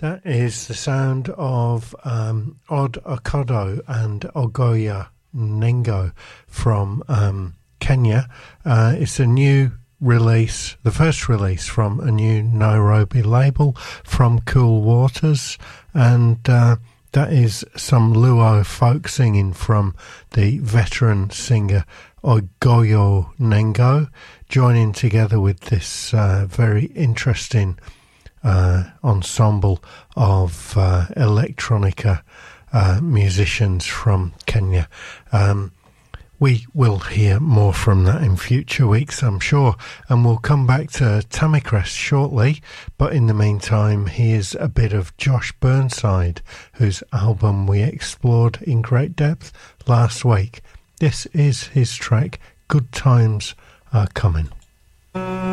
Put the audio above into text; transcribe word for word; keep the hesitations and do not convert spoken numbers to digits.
That is the sound of um, Od Okodo and Ogoya Nengo from um, Kenya. Uh, it's a new release, the first release from a new Nairobi label from Cool Waters, and uh, that is some Luo folk singing from the veteran singer Ogoyo Nengo, joining together with this uh, very interesting uh, ensemble of uh, electronica uh, musicians from Kenya. Um, we will hear more from that in future weeks, I'm sure, and we'll come back to Tamicrest shortly, but in the meantime, here's a bit of Josh Burnside, whose album we explored in great depth last week. This is his track, Good Times Are Coming.